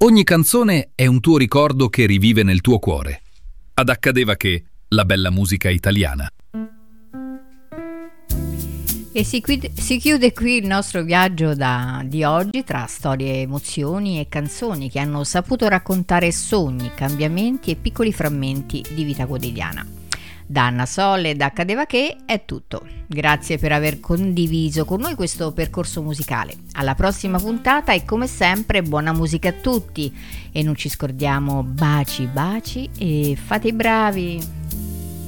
Ogni canzone è un tuo ricordo che rivive nel tuo cuore. Ad Accadeva Che, la bella musica italiana. E si chiude qui il nostro viaggio di oggi tra storie, emozioni e canzoni che hanno saputo raccontare sogni, cambiamenti e piccoli frammenti di vita quotidiana. Da Anna Sole e da Accadeva Che è tutto. Grazie per aver condiviso con noi questo percorso musicale. Alla prossima puntata e come sempre buona musica a tutti. E non ci scordiamo baci baci e fate i bravi.